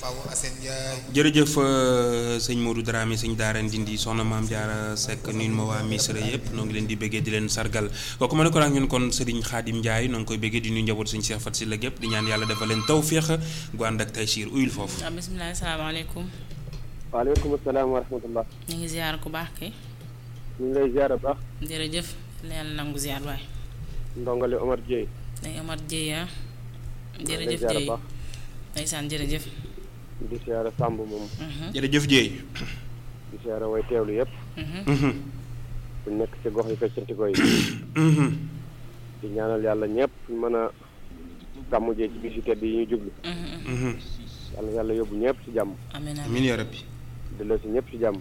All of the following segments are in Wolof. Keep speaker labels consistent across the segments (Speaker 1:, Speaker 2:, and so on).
Speaker 1: jërëjëf sëñ Modou Dramé sëñ Daara Ndindi soxna Maam Diarra Seck nuyu ma waa Misra yëpp noo ngi leen di bëggee di leen sargal kooku ma ne ko ak ñun kon Serigne Khadim Ndiaye noo ngi koy bëggee di nuyu njaboot sëñ Cheikh Fat Sylla gépp di ñaan yàlla dafa leen tawféex gu ànd ak taysiir uyul foofu.
Speaker 2: waaw bisimilah salaamaaleykum.
Speaker 3: waaleykum salaam wa rahmatullah.
Speaker 2: ñu ngi ziar ku baax kay.
Speaker 3: ñu ngi lay ziar bu baax.
Speaker 2: jërëjëf yàlla nangu ziar waay.
Speaker 3: ndongole Omar Dieye.
Speaker 2: day Omar Dieye ah. jërëjëf Dieye ndeysaan jërëjëf.
Speaker 3: di ziar Samb moom.
Speaker 1: jërëjëf Dieye.
Speaker 3: di ziar way teewlu yëpp. bu nekk ci gox yi feccantikoo yi. di ñaanal yàlla ñëpp mën a gàmmu jee ci bis yu tedd yi ñu jublu. yàlla yóbbu ñëpp ci jàmm.
Speaker 1: amiin yaa rabbi.
Speaker 3: delloo si ñëpp ci jàmm.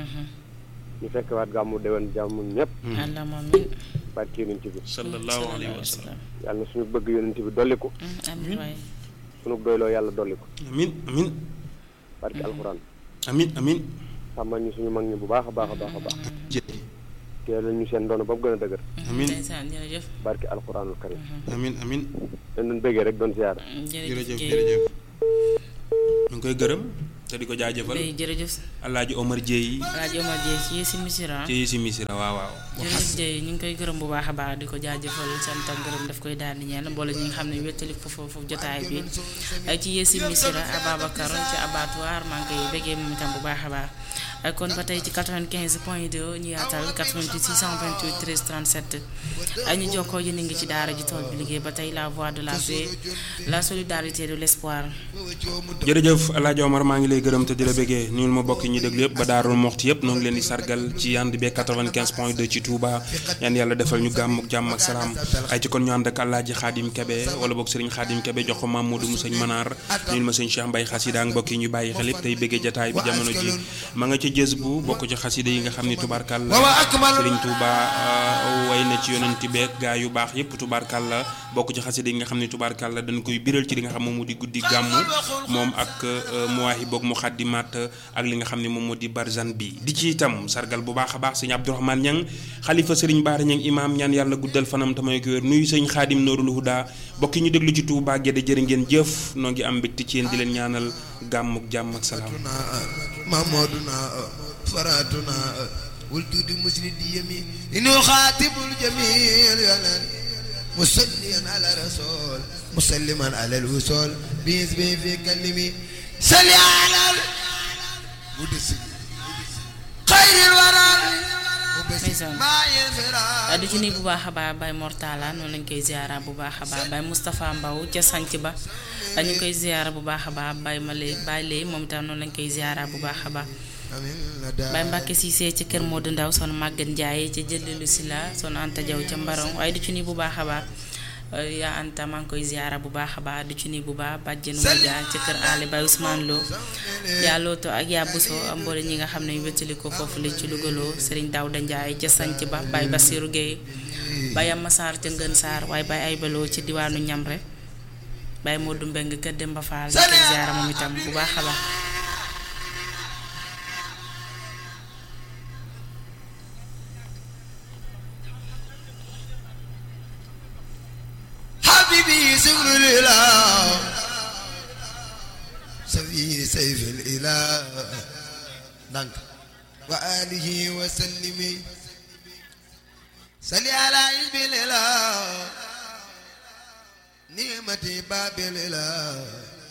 Speaker 3: ñu fekk waat gàmmu déwén jàmm ñëpp.
Speaker 2: allahumma amiin.
Speaker 3: barke yonent bi.
Speaker 1: sallallahu alayhi wa sallam.
Speaker 3: yàlla na suñu bëgg yonent bi dolliku.
Speaker 2: amiin waay.
Speaker 3: suñu doyloo yàlla dolliku.
Speaker 1: amiin amiin.
Speaker 3: barke alxuraan.
Speaker 1: amiin amiin.
Speaker 3: xamal ñu suñu mag ñi bu baax a baax a baax a baax. teel ñu seen doon ba mu gën a dëgër.
Speaker 1: amiin
Speaker 2: ndeysaan jërëjëf.
Speaker 3: barke alxuraanul karim.
Speaker 1: amiin amiin.
Speaker 3: dañ doon bëggee rek doon ziar.
Speaker 1: jërëjëf jërëjëf. ñu ngi koy gërëm te di ko jaajëfal.
Speaker 2: jërëjëf.
Speaker 1: Alaaji Omar Dieye.
Speaker 2: Alaaji Omar Dieye ci Yessi Misira.
Speaker 1: ci Yessi Misira waaw waaw.
Speaker 2: jërëjëf Dieye ñu ngi koy gërëm bu baax a baax di ko jaajëfal sant ak gërëm daf koy daal di ñeel mboole ñi nga xam ne wéttali foofu jotaay bi ci Yessi Misira Ababacar ci abattoir maa ngi koy bëggee moom itam bu baax a baax. kon ba tey ci 95.2 ñu yaatal 88 628 13 37 ay ñu jokkoo yéen a ngi ci daara ji tool bi liggéey ba tey la voix de la paix la solidarité de l'espoir.
Speaker 1: jërëjëf El Hadj Omar maa ngi lay gërëm te di la bëggee nuyul ma bokk ñi déglu yëpp ba Daarul Moxti yëpp noo ngi leen di sargal ci ànd bi 95.2 ci Touba yan yàlla defal ñu gàmm ak jàmm ak salaam ay ci kon ñu ànd ak El Hadj Khadim Kebe wala boog Serigne Khadim Kebe jox ko Mamadou mu sëñ Manar nuyul ma sëñ Cheikh Mbaye Xasida ak mbokk yi ñu bàyyi xel yëpp tey bëggee jataay bi jamono ji ma nga ci jës bu bokk ci xasida yi nga xam ni tubaarkàlla Serigne Touba way na ci yonent beek gaa yu baax yëpp tubaarkàlla bokk ci xasida yi nga xam ni tubaarkàlla dañ koy biral ci li nga xam moom moo di guddi gàmmu moom ak muwaahi boog mu xaddimaat ak li nga xam ne moom moo di barzan bi di ci itam sargal bu baax a baax sëñ Abdourahmane Niang xalifa Serigne Baara Niang imaam ñaan yàlla guddal fanam tamay ko wér nuyu sëñ Xaadim Noorul Huda bokki ñu déglu ci Touba Gédé jërë ngeen jëf noo ngi am mbégte ci yéen di leen ñaanal gàmm ak jàmm ak salaam
Speaker 4: فراتنا والجود مسند يمين إنه خاتم الجميل مصليا على رسول مسلما على الوصول بإذنه في كلمي صلي على المدسم خير الورى
Speaker 2: di ci nii bu baax a baax Baye Mortala noonu lañ koy ziara bu baax a baax Baye Moustapha Mbaw ca sanc ba dañu koy ziara bu baax a baax Baye Malé Baye Lay moom itam noonu lañ koy ziara bu baax a baax Baye Mbacke Cissé ci kër Modou Ndaw son Maguette Ndiaye ca Jëlilu Sila son Anta Diaw ca Mbarong waaye di ci nii bu baax a baax yaa Anta maa ngi koy ziara bu baax a baax di ci nii bu baax bàjjenu ma jaar ca kër Ali Baye Ousmane Lo yaa Looto ak yaa Buso mboole ñi nga xam ne wéttali ko foofu la ci Lougaloo Serigne Daouda Ndiaye ca sanc ba Baye Bassirou Gueye Baye Amma Sarr ca Ngën Sarr waaye Baye Aybaloo ci diwaanu Ñamre Baye Modou Mbeng kër Demba Fall di koy ziara moom itam bu baax a baax
Speaker 4: سر الإله سفي سيف الإله دانك وآله وسلم صلي على حزب الإله نعمة باب الإله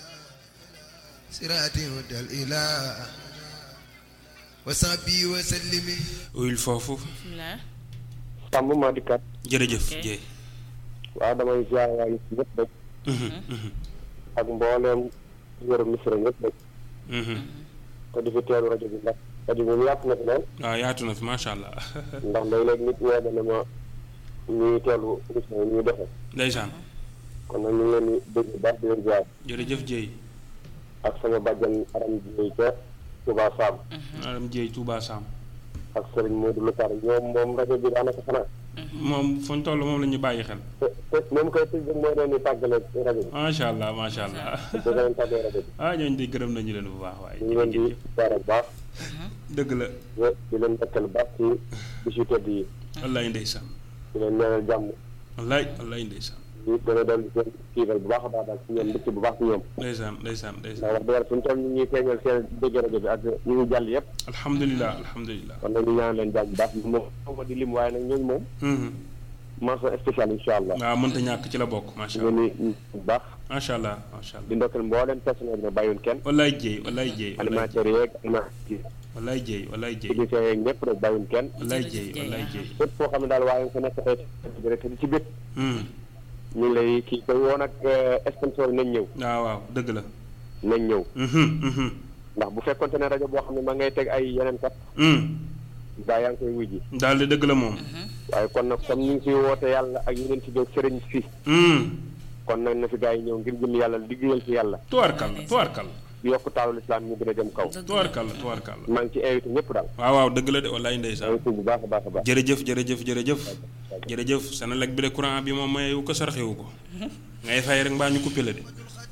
Speaker 4: صراطي هدى الإله وصحبه وسلم
Speaker 1: uyul foofu
Speaker 3: Samb maa dikkaat.
Speaker 1: jërëjëf Dieye
Speaker 3: waaw damay ziar waa yi ñëpp rek. ak mbooleem wër Misra ñëpp rek. te di fi teelu rajo bi ndax rajo bi yaatu na fi lool.
Speaker 1: waaw yaatu na fi macha allah.
Speaker 3: ndax léeg-léeg nit woo ma ne ma ñuy teelu émission yi ñuy defee.
Speaker 1: ndeysaan.
Speaker 3: kon nag ñu ngi leen di dégg bu baax di leen ziar.
Speaker 1: jërëjëf Dieye.
Speaker 3: ak sama bàjjan Aram Dieye ca Touba Sam.
Speaker 1: Aram Dieye Touba Sam.
Speaker 3: ak Serigne Modou Lutar ñoom moom rajo bi daanaka xanaa.
Speaker 1: moom fu ñu toll moom la ñu bàyyi xel.
Speaker 3: te moom koy tëj rek moo leen di tàggale rajo bi.
Speaker 1: macha allah macha allah.
Speaker 3: dëgg leen tàggee rajo bi.
Speaker 1: ñooñu di gërëm nañu leen bu baax waaye.
Speaker 3: ñu ngi leen di ziar bu baax.
Speaker 1: dëgg la.
Speaker 3: di leen dekkal baax ci bis yu tedd yi.
Speaker 1: wallaay ndeysaan.
Speaker 3: di leen ñaanal jàmm.
Speaker 1: wallaay ndeysaan.
Speaker 3: ñu gën a doon seen kiiral bu baax a baax daal ci ñoom mbégte bu baax ci ñoom.
Speaker 1: ndeysaan
Speaker 3: ndax wax dëgg yàlla fu ñu toll ñu ngi feeñal seen dégg rajo bi ak ñu ngi jàll yëpp.
Speaker 1: alhamdulilah alhamdulilah.
Speaker 3: kon nag ñu ñaan leen jàll bu baax moom ma di lim waaye nag ñooñu moom. mention spéciale incha allah.
Speaker 1: waaw mënta ñàkk ci la bokk macha allah.
Speaker 3: ñu bu baax.
Speaker 1: macha allah macha allah.
Speaker 3: di ndokkal mbooleem personnel bi bàyyiwuñ kenn.
Speaker 1: wallaay jéey wallaay jéey.
Speaker 3: animateurs yeeg animateurs
Speaker 1: wallaay jéey wallaay jéey.
Speaker 3: techniciens yeeg ñëpp rek bàyyiwuñ kenn.
Speaker 1: wallaay jéey wallaay jéey.
Speaker 3: fépp foo xam ne daal waaye nga ko nekk rek te di ci bét. ñu ngi lay kii koy woon ak sponsor yi nañ ñëw.
Speaker 1: waaw waaw dëgg la.
Speaker 3: nañ ñëw. ndax bu fekkonte ne rajo boo xam ne ma ngay teg ay yeneen kat. gaa yaa ngi koy wujji.
Speaker 1: daal di dëgg la moom.
Speaker 3: waaye kon nag comme ñu ngi siy woote yàlla ak yeneen ci jóg sëriñ si. kon nag na fi gaa yi ñëw ngir jëm yàlla liggéeyal ci yàlla.
Speaker 1: tuwarkal tuwarkal.
Speaker 3: yokk taalul islam ñu gën a jëm kaw.
Speaker 1: tuwarkal tuwarkal.
Speaker 3: maa ngi ci invité ñëpp daal.
Speaker 1: waaw waaw dëgg la de wallaay ndeysaan.
Speaker 3: bu baax a baax a baax.
Speaker 1: jërëjëf jërëjëf jërëjëf. jërëjëf Senelec bi de courant bi moom mayewu ko sarxewu ko. ngay fay rek mbaa ñu coupé la de.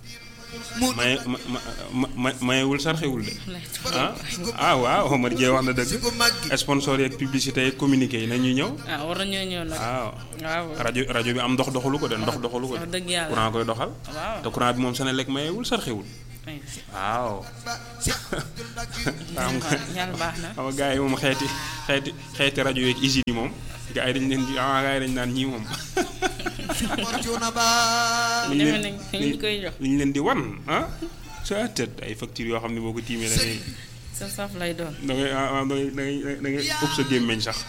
Speaker 1: mayewul sarxewul de. waaw Omar Dieng wax na dëgg. sponsor yeeg publicité yeeg communiqué yi nañuy ñëw.
Speaker 2: war nañoo ñëw nag.
Speaker 1: waaw rajo bi am ndox doxalu ko de ndox doxalu ko de.
Speaker 2: dëgg yàlla
Speaker 1: courant koy doxal.
Speaker 2: waaw
Speaker 1: te courant bi moom Senelec mayewul sarxewul. waaw.
Speaker 2: yàlla baax na.
Speaker 1: xam nga gars yi moom xeeti rajo yeeg usines yi moom. gars yi dañ leen di gars yi dañ naan ñii moom.
Speaker 2: liñ koy jox
Speaker 1: liñ leen di wan sa tët ay facture yoo xam ne boo ko tiimee da ngay.
Speaker 2: sa saf lay doon.
Speaker 1: da ngay ëpp sa gémmeñ sax.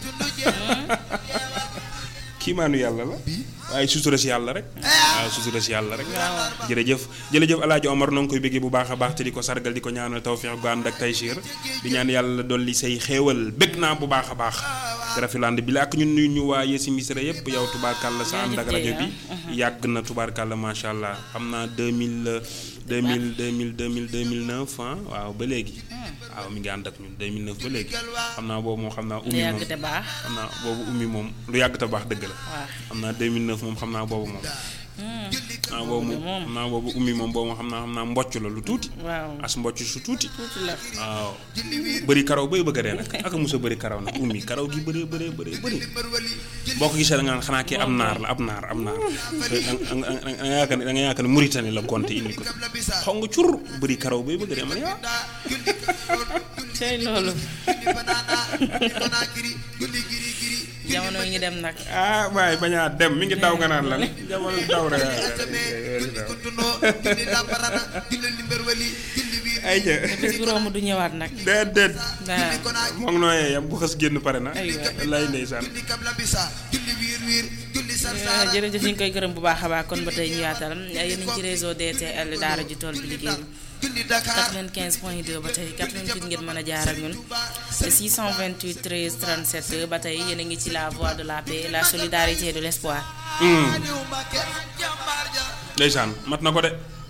Speaker 1: kiimaanu yàlla la. waaye sutura si yàlla rek. waaw sutura si yàlla rek. jërëjëf El Hadj Omar noo ngi koy bëggee bu baax a baax te di ko sargal di ko ñaanal tawfiq gu ànd ak taysiir di ñaan yàlla dolli say xéewal bëgg naa bu baax a baax. Garafiland bi la ak ñun nuyu ñu waa Yesi Misra yëpp yow tubaarkàlla sa ànd ak rajo bi yàgg na tubaarkàlla macha allah xam naa 2009 waaw ba léegi. waaw mi ngi ànd ak ñun 2009 ba léegi xam naa boobu moom xam naa. ummi moom xam naa boobu ummi moom lu yàgg te baax dëgg la. xam naa 2009 moom xam naa boobu moom. xam naa boobu ummi moom boobu xam naa mbocc la lu tuuti. as mbocc su tuuti. waaw bëri karaw bay bëgg a dee nag ak musa bëri karaw nag ummi karaw gi bëri boo ko gisee da nga xanaa kii am naar la ab naar da nga yaakaar ne Mauritanie la gonte indi ko xaw nga cur bëri karaw bay bëgg a dee man yaa
Speaker 2: tey loolu jamono yi ngi dem nag.
Speaker 1: waaye bañaa dem mi ngi daw nga naan lan jamono daw rek. ay ja
Speaker 2: bés bu romb du ñëwaat nag.
Speaker 1: déedéet. moo ngi nooyee yam bu xës génn pare na. lay ndeysaan.
Speaker 2: jërëjëf ñu ngi koy gërëm bu baax a baax kon ba tey ñu yaatal yéen a ngi ci réseau DTL daara ji tool bi liggéey bi 95.2 ba tey 88 ngeen mën a jaar ak ñun 628 13 37 ba tey yéen a ngi ci la voie de la paix la solidarité et de l'espoir.
Speaker 1: ndeysaan mat na ko de.